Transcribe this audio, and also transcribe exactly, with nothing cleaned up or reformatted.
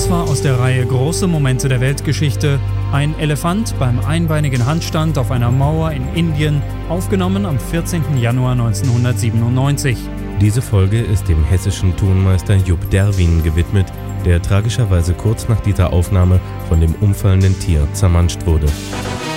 Das war aus der Reihe Große Momente der Weltgeschichte ein Elefant beim einbeinigen Handstand auf einer Mauer in Indien, aufgenommen am vierzehnten Januar neunzehnhundertsiebenundneunzig. Diese Folge ist dem hessischen Tonmeister Jupp Derwin gewidmet, der tragischerweise kurz nach dieser Aufnahme von dem umfallenden Tier zermanscht wurde.